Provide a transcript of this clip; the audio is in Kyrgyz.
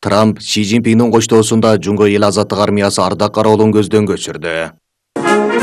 Трамп Си Цзиньпиндин коштоосунда Жумгө эл азаттык армиясы ардак кароолун көздөн көчүрдү.